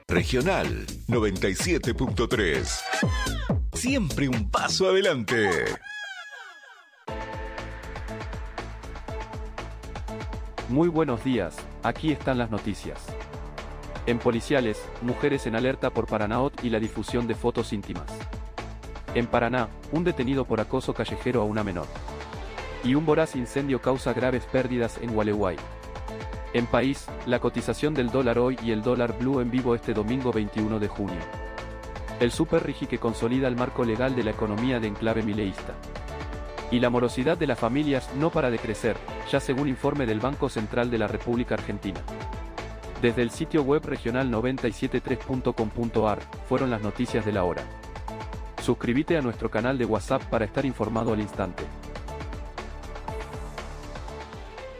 Regional 97.3. Siempre un paso adelante. Muy buenos días, aquí están las noticias. En policiales, mujeres en alerta por Paranaot y la difusión de fotos íntimas. En Paraná, un detenido por acoso callejero a una menor. Y un voraz incendio causa graves pérdidas en Gualeguay. En país, la cotización del dólar hoy y el dólar blue en vivo este domingo 21 de junio. El super rigi que consolida el marco legal de la economía de enclave mileísta. Y la morosidad de las familias no para de crecer, ya según informe del Banco Central de la República Argentina. Desde el sitio web regional973.com.ar, fueron las noticias de la hora. Suscríbete a nuestro canal de WhatsApp para estar informado al instante.